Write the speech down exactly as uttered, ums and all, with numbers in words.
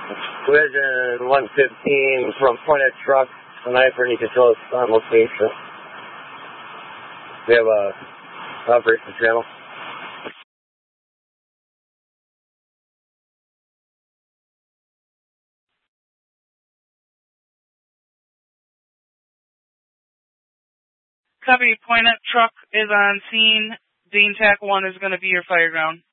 Collision one fifteen from pointed truck, sniper, and you can tell us on location. We have a operation channel. Copy, point at truck is on scene. Dean Tac one is going to be your fire ground.